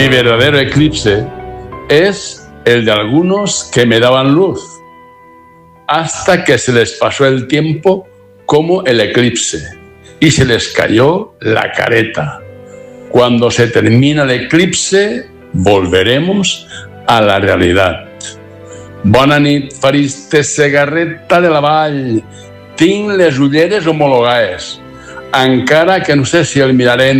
Mi verdadero eclipse es el de algunos que me daban luz, hasta que se les pasó el tiempo como el eclipse y se les cayó la careta. Cuando se termina el eclipse, volveremos a la realidad. Bona nit, Fariste Segarreta de la Vall. Tinc les ulleres homologades, encara que no sé si el miraré